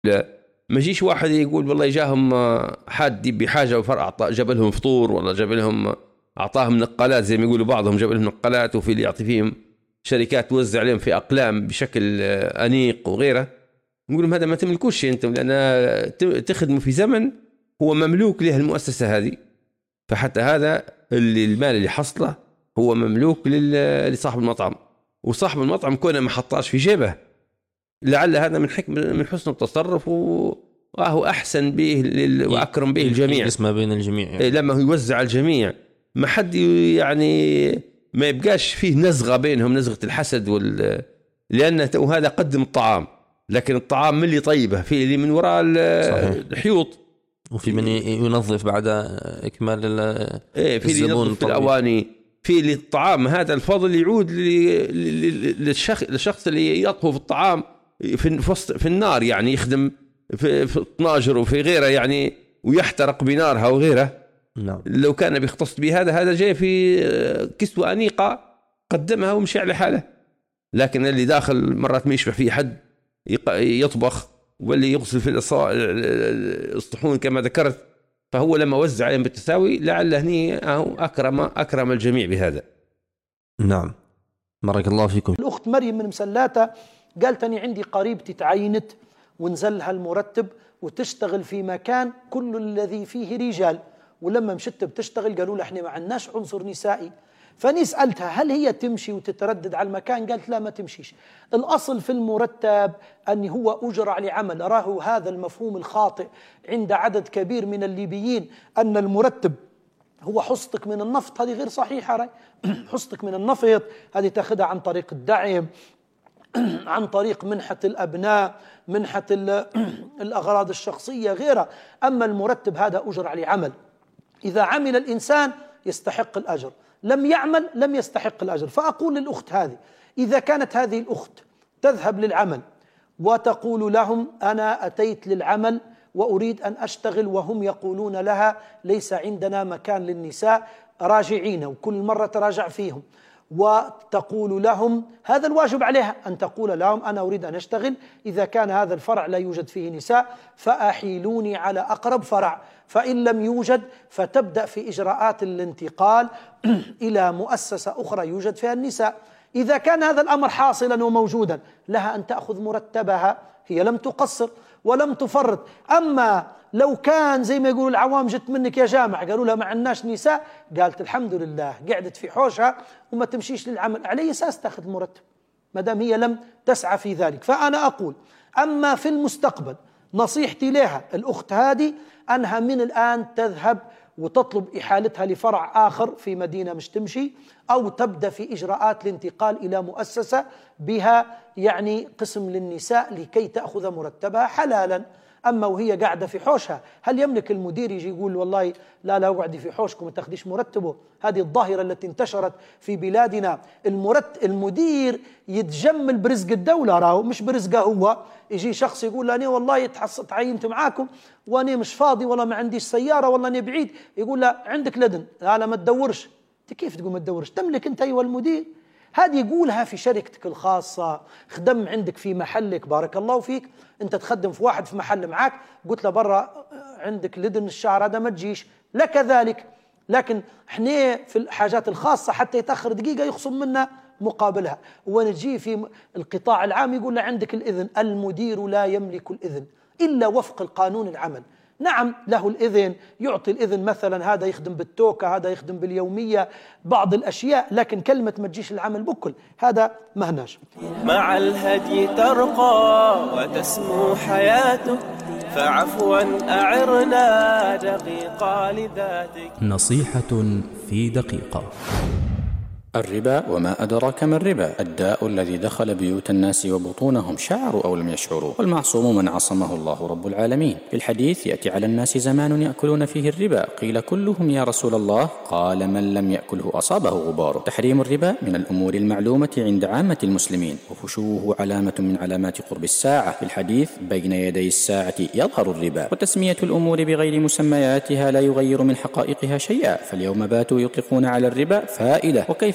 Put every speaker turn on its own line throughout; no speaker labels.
ما يجيش واحد يقول والله جاهم حد بحاجة وفرع جاب لهم فطور، والله جاب لهم أعطاهم نقالات زي ما يقولوا بعضهم، جاب لهم نقالات، وفي اللي يعطي فيهم شركات توزع عليهم في أقلام بشكل أنيق وغيره. نقول لهم هذا ما تملكوش أنتم، لأن تخدموا في زمن هو مملوك له المؤسسة هذه، فحتى هذا المال اللي حصله هو مملوك لصاحب المطعم، وصاحب المطعم كونه ما حطاش في جيبه، لعل هذا من حسن التصرف، وهو أحسن به وأكرم به الجميع،
يقسم بين الجميع يعني.
لما هو يوزع الجميع ما حد يعني ما يبقاش فيه نزغة بينهم، نزغة الحسد لأن هذا قدم الطعام، لكن الطعام من اللي طيبه، في اللي من وراء الحيوط،
وفي من ينظف بعد إكمال
في اللي ينظف في الأواني، في اللي الطعام هذا الفضل يعود للشخص اللي يطهو في الطعام في النار، يعني يخدم في الطناجر وفي غيره يعني، ويحترق بنارها وغيره.
نعم.
لو كان بيختص بهذا، هذا جاي في كسوة أنيقة قدمها ومشي على حاله، لكن اللي داخل مرات ما يشبع فيه حد يطبخ، واللي يغسل في الصحون كما ذكرت، فهو لما وزع عليهم بالتساوي لعل هني أكرم الجميع بهذا.
نعم، بارك الله فيكم.
الأخت مريم من مسلاتة قالت أني عندي قريبتي تعينت ونزلها المرتب وتشتغل في مكان كل الذي فيه رجال، ولما مشت بتشتغل قالوا لها احنا ما عندناش عنصر نسائي. فاني سألتها هل هي تمشي وتتردد على المكان؟ قالت لا ما تمشيش، الأصل في المرتب أن هو أجر على عمل. راه هذا المفهوم الخاطئ عند عدد كبير من الليبيين أن المرتب هو حصتك من النفط، هذه غير صحيحة. حصتك من النفط هذه تاخذها عن طريق الدعم، عن طريق منحة الأبناء، منحة الأغراض الشخصية غيرها. أما المرتب هذا أجر على عمل، إذا عمل الإنسان يستحق الأجر، لم يعمل لم يستحق الأجر. فأقول للأخت هذه إذا كانت هذه الأخت تذهب للعمل وتقول لهم أنا أتيت للعمل وأريد أن أشتغل، وهم يقولون لها ليس عندنا مكان للنساء، راجعين، وكل مرة تراجع فيهم، وتقول لهم هذا الواجب عليها أن تقول لهم أنا أريد أن أشتغل، إذا كان هذا الفرع لا يوجد فيه نساء فأحيلوني على أقرب فرع، فإن لم يوجد فتبدأ في إجراءات الانتقال إلى مؤسسة أخرى يوجد فيها النساء. إذا كان هذا الأمر حاصلا وموجودا لها أن تأخذ مرتبها، هي لم تقصر ولم تفرط. أما لو كان زي ما يقولوا العوام جت منك يا جامع قالوا لها ما عندناش نساء، قالت الحمد لله قعدت في حوشها وما تمشيش للعمل، على أساس تأخذ مرتب ما دام هي لم تسعى في ذلك. فأنا أقول أما في المستقبل نصيحتي لها الأخت هذه أنها من الآن تذهب وتطلب إحالتها لفرع آخر في مدينة مش تمشي، أو تبدأ في إجراءات الانتقال إلى مؤسسة بها يعني قسم للنساء لكي تأخذ مرتبها حلالا. أما وهي قاعدة في حوشها، هل يملك المدير يجي يقول والله لا اقعدي في حوشكم ما تاخديش مرتبه؟ هذه الظاهرة التي انتشرت في بلادنا. المدير يتجمل برزق الدولة، راهو مش برزقه هو. يجي شخص يقول أنا والله تعينت معاكم وأنا مش فاضي، والله ما عنديش سيارة، والله أنا بعيد، يقول لا عندك لدن، لا ما تدورش. أنت كيف تقول ما تدورش؟ تملك أنت أيها المدير. هذه يقولها في شركتك الخاصة، خدم عندك في محلك بارك الله فيك، أنت تخدم في واحد في محل معاك، قلت له برا عندك لدن الشهر هذا ما تجيش لك ذلك. لكن احنا في الحاجات الخاصة حتى يتأخر دقيقة يخصم منا مقابلها. ونجي في القطاع العام يقول له عندك الإذن، المدير لا يملك الإذن إلا وفق القانون العمل. نعم له الإذن، يعطي الإذن مثلا هذا يخدم بالتوكة، هذا يخدم باليومية، بعض الأشياء، لكن كلمة ما تجيش العمل بكل هذا مهناش.
مع الهدي ترقى وتسمو حياته، فعفوا أعرنا دقيقة لذاتك.
نصيحة في دقيقة.
الربا وما أدراك ما الربا، الداء الذي دخل بيوت الناس وبطونهم شعروا أو لم يشعروا، والمعصوم من عصمه الله رب العالمين. في الحديث يأتي على الناس زمان يأكلون فيه الربا، قيل كلهم يا رسول الله؟ قال من لم يأكله أصابه غباره. تحريم الربا من الأمور المعلومة عند عامة المسلمين، وفشوه علامة من علامات قرب الساعة. في الحديث بين يدي الساعة يظهر الربا، وتسمية الأمور بغير مسمياتها لا يغير من حقائقها شيئا، فاليوم باتوا يطلقون على الربا فائدة، وكيف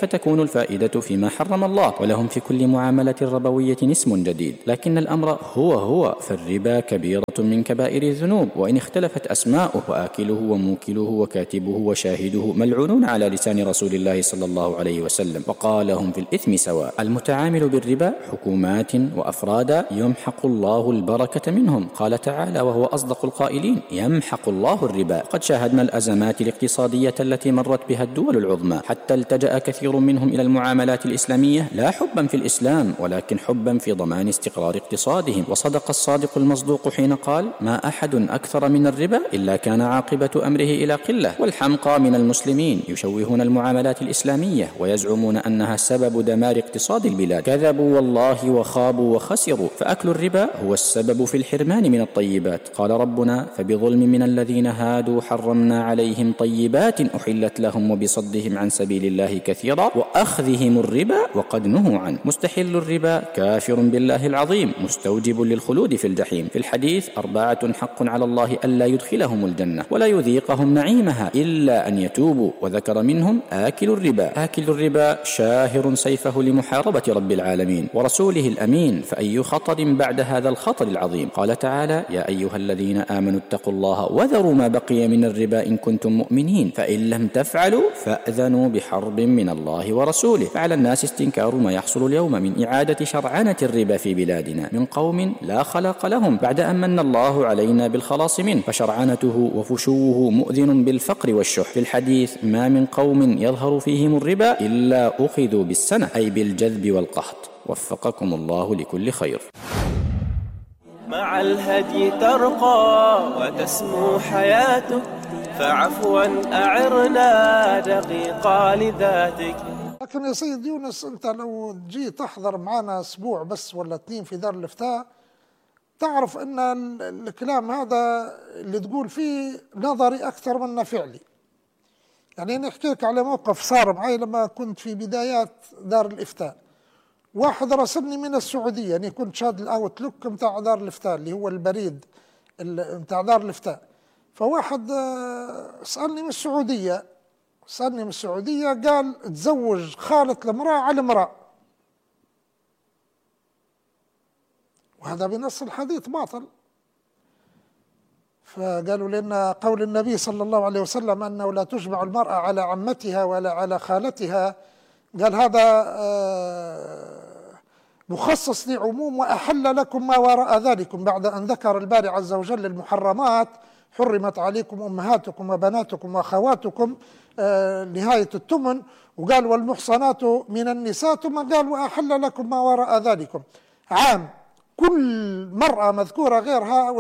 كيف تكون الفائدة فيما حرم الله؟ ولهم في كل معاملة ربوية اسم جديد، لكن الأمر هو فالربا كبيرة من كبائر الذنوب، وإن اختلفت أسماؤه وآكله وموكله وكاتبه وشاهده ملعونون على لسان رسول الله صلى الله عليه وسلم، وقالهم في الإثم سواء. المتعامل بالربا حكومات وأفرادا يمحق الله البركة منهم. قال تعالى وهو أصدق القائلين: يمحق الله الربا. قد شاهدنا الأزمات الاقتصادية التي مرت بها الدول العظمى، حتى التجأ كثير منهم إلى المعاملات الإسلامية لا حبا في الإسلام ولكن حبا في ضمان استقرار اقتصادهم. وصدق الصادق المصدوق حين قال: ما أحد أكثر من الربا إلا كان عاقبة أمره إلى قلة. والحمقى من المسلمين يشوهون المعاملات الإسلامية ويزعمون أنها سبب دمار اقتصاد البلاد. كذبوا والله وخابوا وخسروا، فأكل الربا هو السبب في الحرمان من الطيبات. قال ربنا: فبظلم من الذين هادوا حرمنا عليهم طيبات أحلت لهم وبصدهم عن سبيل الله كثيرا وأخذهم الربا وقد نهوا عنه. مستحل الربا كافر بالله العظيم مستوجب للخلود في الجحيم. في الحديث: 4 حق على الله ألا يدخلهم الجنة ولا يذيقهم نعيمها إلا أن يتوبوا، وذكر منهم آكل الربا. آكل الربا شاهر سيفه لمحاربة رب العالمين ورسوله الأمين، فأي خطر بعد هذا الخطر العظيم؟ قال تعالى: يا أيها الذين آمنوا اتقوا الله وذروا ما بقي من الربا إن كنتم مؤمنين، فإن لم تفعلوا فأذنوا بحرب من الله ورسوله. فعلى الناس استنكار ما يحصل اليوم من إعادة شرعنة الربا في بلادنا من قوم لا خلاق لهم بعد أن من الله علينا بالخلاص منه، فشرعنته وفشوه مؤذن بالفقر والشح. في الحديث: ما من قوم يظهر فيهم الربا إلا أخذوا بالسنة، أي بالجذب والقحط. وفقكم الله لكل خير.
مع الهدي ترقى وتسمو حياته، فعفوا أعرنا دقيقة لذاتك.
لكن يا سيد يونس، أنت لو تجي تحضر معنا أسبوع بس ولا 2 في دار الإفتاء، تعرف أن الكلام هذا اللي تقول فيه نظري أكثر منه فعلي. يعني نحكي لك على موقف صار معي لما كنت في بدايات دار الإفتاء. واحد راسلني من السعودية، يعني كنت شاد الأوتلوك متاع دار الإفتاء اللي هو البريد متاع دار الإفتاء. فواحد سألني من السعودية، قال: تزوج خالة المرأة على المرأة، وهذا بنص الحديث باطل. فقالوا لنا قول النبي صلى الله عليه وسلم أنه لا تجمع المرأة على عمتها ولا على خالتها، قال هذا مخصص لعموم وأحل لكم ما وراء ذلكم، بعد أن ذكر الباري عز وجل المحرمات: حرمت عليكم أمهاتكم وبناتكم وأخواتكم نهاية الثمن، وقال: والمحصنات من النساء، ثم قال: وأحل لكم ما وراء ذلكم. عام، كل مرأة مذكورة غير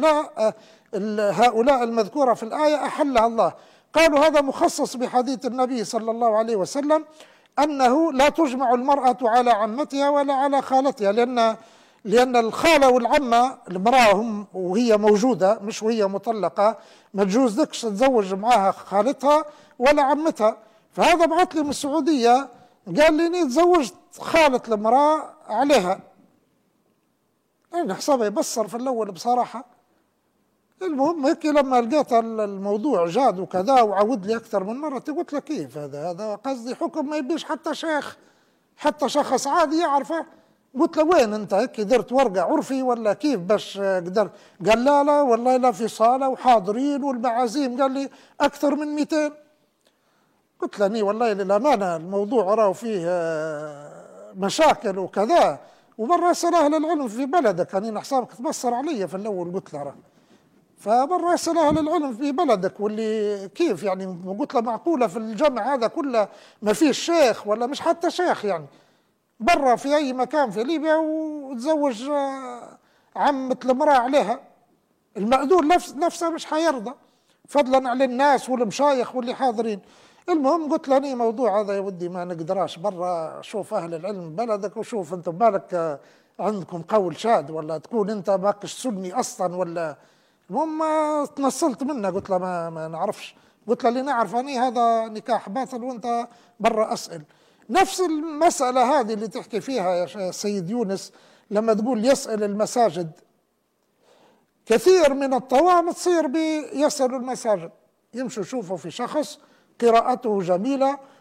هؤلاء المذكورة في الآية أحلها الله. قالوا هذا مخصص بحديث النبي صلى الله عليه وسلم أنه لا تجمع المرأة على عمتها ولا على خالتها، لأن الخالة والعمة المرأة هم وهي موجودة، مش وهي مطلقة، ما تجوز لكش تتزوج معها خالتها ولا عمتها. فهذا بعث لي من السعودية، قال لي: إني تزوجت خالة المرأة عليها. أنا حسابي يبصر في الأول بصراحة. المهم هيك لما لقيت الموضوع جاد وكذا وعود لي أكثر من مرة، قلت له: كيف هذا قصدي حكم ما يبيش حتى شيخ، حتى شخص عادي يعرفه. قلت له: وين أنت هيك درت ورقة عرفي ولا كيف باش قدرت؟ قال: لا والله لا، في صالة وحاضرين والمعازيم. قال لي: أكثر من 200. قلت له: ني والله للأمانة الموضوع راه فيه مشاكل وكذا، ومرة أسأل أهل العلم في بلدك، يعني حسابك تبصر علي في الأول. قلت له: فمرة أسأل أهل العلم في بلدك، واللي كيف يعني. قلت له: معقولة في الجمع هذا كله ما فيش شيخ ولا مش حتى شيخ يعني برا في أي مكان في ليبيا وتزوج عمة المرأة عليها؟ المأذون نفسه مش حيرضى، فضلا عن الناس والمشايخ واللي حاضرين. المهم قلت له: أنا موضوع هذا يا ودي ما نقدراش برا، شوف أهل العلم بلدك وشوف أنتم بالك عندكم قول شاد ولا تكون أنت باكش سني أصلا ولا. المهم تنصلت منه، قلت له ما نعرفش. قلت له: اللي نعرف أني هذا نكاح باطل وأنت برا أسأل. نفس المسألة هذه اللي تحكي فيها يا سيد يونس، لما تقول يسأل المساجد، كثير من الطوام تصير بيسألوا المساجد، يمشوا يشوفوا في شخص قراءته جميلة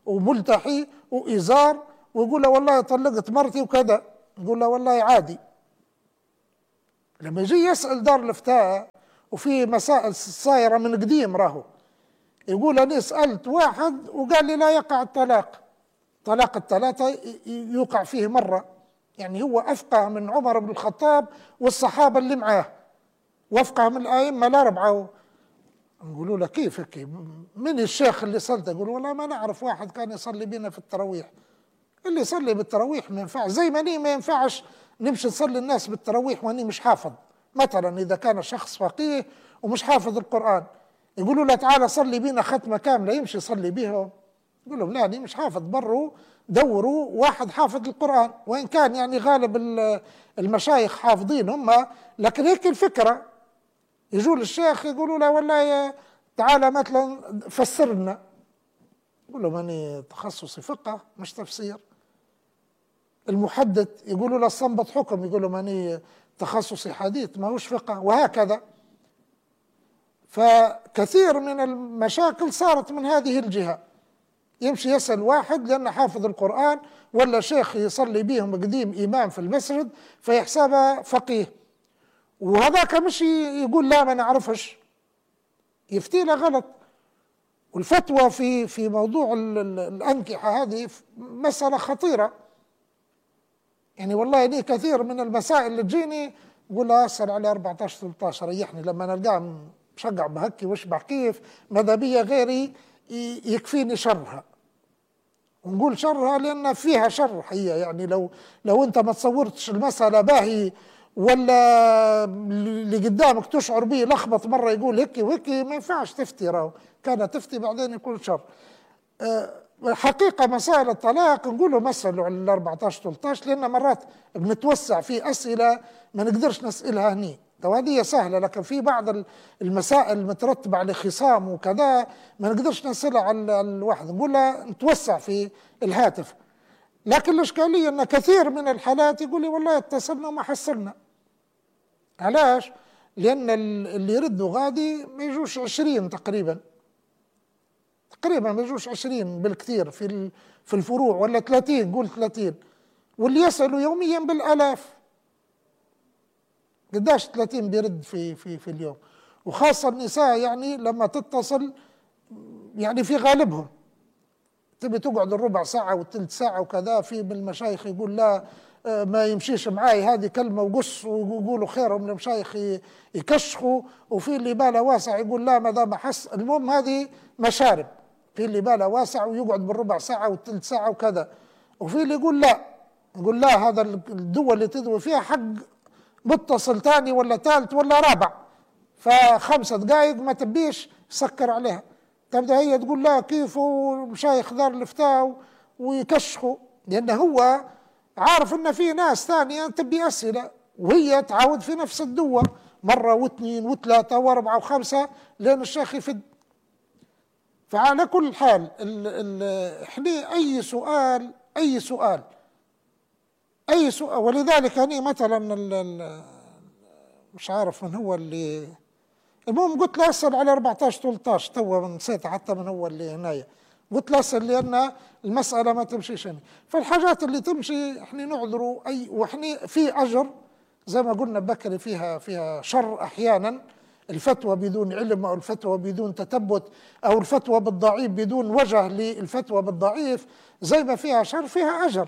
وملتحي وإزار، ويقول له والله طلقت مرتي وكذا، يقول له والله عادي. لما يجي يسأل دار الإفتاء، وفي مسائل صايرة من قديم راهو، يقول أنا سألت واحد وقال لي لا يقع الطلاق، طلاق الثلاثة يوقع فيه مرة، يعني هو أفقه من عمر بن الخطاب والصحابة اللي معاه، وأفقه من الأئمة الأربعة. نقولوا له كيف هيك؟ من الشيخ اللي صلته؟ يقول والله ما نعرف، واحد كان يصلي بينا في التراويح. اللي يصلي بالتراويح ما ينفعش، زي ما ما ينفعش نمشي نصلي الناس بالتراويح واني مش حافظ. مثلا اذا كان شخص فقيه ومش حافظ القرآن، يقولوا له تعالى صلي بينا ختمة كاملة، يمشي يصلي بيهم؟ يقول لهم لا، أنا مش حافظ، بروا دوروا واحد حافظ القرآن، وإن كان يعني غالب المشايخ حافظين هم، لكن هيك الفكرة. يجوا للشيخ يقولوا له والله تعالى مثلا فسر لنا، يقول لهم أنا تخصصي فقه مش تفسير. المحدث يقولوا له استنبط حكم، يقول لهم أنا تخصصي حديث ما هوش فقه، وهكذا. فكثير من المشاكل صارت من هذه الجهة. يمشي يسأل واحد لأنه حافظ القرآن، ولا شيخ يصلي بيهم قديم إمام في المسجد فيحسبه فقيه، وهذاك مش يقول لا ما نعرفش، يفتي له غلط. والفتوى في موضوع الأنكحة هذه مسألة خطيرة. يعني والله لي كثير من المسائل اللي تجيني يقول له أسأل على 14 13 ريحني، لما نلقاه مشقع بهكي واشبع كيف ماذا بيا غيري يكفيني شرها. ونقول شرها لأن فيها شر هي، يعني لو أنت ما تصورتش المسألة باهي، ولا اللي قدامك تشعر به لخبط مرة يقول هيك وهيك، ما ينفعش تفتي، راهو كان تفتي بعدين يكون شر. حقيقة مسائل الطلاق نقوله مسألة على 14 13، لأن مرات بنتوسع في أسئلة ما نقدرش نسألها هني، وهذه سهلة، لكن في بعض المسائل المترتبة على خصام وكذا ما نقدرش نسألها على الواحد، نقول له نتوسع في الهاتف. لكن الإشكالية أن كثير من الحالات يقول لي والله اتصلنا وما حصلنا. علاش؟ لأن اللي يردوا غادي ما يجوش 20 تقريبا ما يجوش 20 بالكثير في الفروع، ولا 30، قول 30، واللي يسألوا يوميا بالآلاف. قداش 30 بيرد في اليوم؟ وخاصة النساء يعني لما تتصل يعني في غالبهم تبي تقعد الربع ساعة والثلث ساعة وكذا. في من المشايخ يقول لا ما يمشيش معاي، هذه كلمة وقص، ويقولوا خيرهم من المشايخ يكشخوا. وفي اللي باله واسع يقول لا ما دام حس. المهم هذه مشارب، في اللي باله واسع ويقعد بالربع ساعة والثلث ساعة وكذا. وفي اللي يقول لا هذا الدول اللي تدوي فيها حق متصل ثاني ولا ثالث ولا رابع، ف5 دقائق ما تبيش يسكر عليها. تبدأ هي تقول لا كيف، ومشايخ دار الافتاء ويكشخوا، لأن هو عارف أن في ناس ثانية تبي أسئلة، وهي تعاود في نفس الدوة مرة واثنين وثلاثة واربعة وخمسة لأن الشيخ يفد. فعلى كل حال احنا أي سؤال، ولذلك أنا مثلا مش عارف من هو اللي، المهم قلت له أسأل على 14 13 توا نسيت حتى من هو اللي هنايا، قلت له أسأل لأن المسألة ما تمشيش هنا. فالحاجات اللي تمشي احنا نعذروا واحنا في أجر زي ما قلنا بكري، فيها شر أحيانا، الفتوى بدون علم أو الفتوى بدون تثبت أو الفتوى بالضعيف بدون وجه للفتوى بالضعيف، زي ما فيها شر فيها أجر.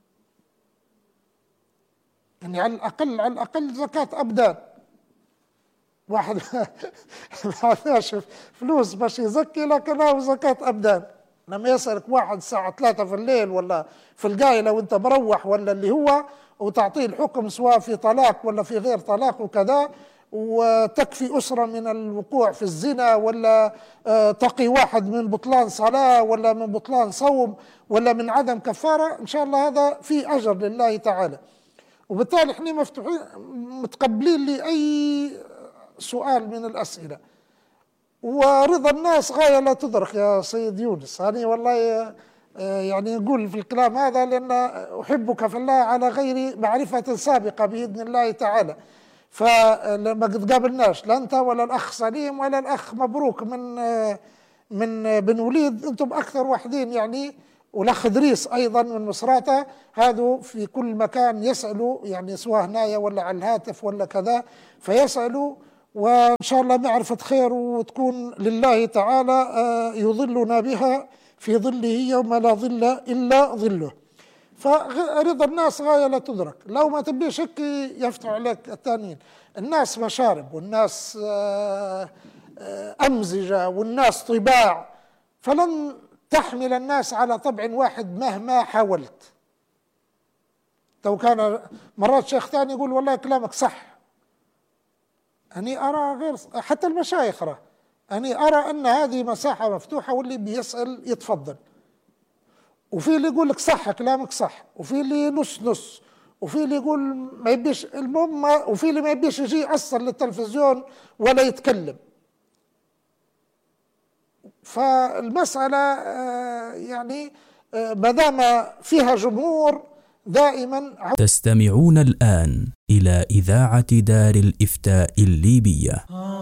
يعني على الأقل زكاة أبدان. واحد ما ناشف فلوس باش يزكي، لكنه زكاة أبدان. لما يسألك واحد الساعة 3 في الليل ولا في القايلة وانت مروح ولا اللي هو، وتعطيه الحكم سواء في طلاق ولا في غير طلاق وكذا، وتكفي أسرة من الوقوع في الزنا، ولا تقي واحد من بطلان صلاة ولا من بطلان صوم ولا من عدم كفارة، إن شاء الله هذا في أجر لله تعالى. وبالتالي احنا مفتوحين متقبلين لأي سؤال من الأسئلة، ورضا الناس غاية لا تدرك يا سيد يونس. أنا والله يعني نقول في الكلام هذا لأن أحبك في الله على غير معرفة سابقة بإذن الله تعالى. فلما قد قابلناش لا أنت ولا الأخ سليم ولا الأخ مبروك من بن وليد، أنتم أكثر واحدين يعني، والأخ إدريس أيضا من مصراتة، هذا في كل مكان يسألوا يعني، سواء هنايا ولا على الهاتف ولا كذا، فيسألوا، وإن شاء الله معرفة خير وتكون لله تعالى يظلنا بها في ظله يوم لا ظل إلا ظله. فرضا الناس غاية لا تدرك، لو ما تبيش هيك يفتحوا عليك الثانيين. الناس مشارب، والناس أمزجة، والناس طباع، فلن تحمل الناس على طبع واحد مهما حاولت. لو كان مرات شيخ ثاني يقول والله كلامك صح، أني أرى غير، حتى المشايخ أني أرى أن هذه مساحة مفتوحة، واللي بيسأل يتفضل. وفي اللي يقول لك صح كلامك صح، وفي اللي نص، وفي اللي يقول ما يبيش، المهم وفي اللي ما يبيش يجي أصلا للتلفزيون ولا يتكلم. فالمسألة يعني ما دام فيها جمهور دائما.
تستمعون الآن إلى إذاعة دار الإفتاء الليبية.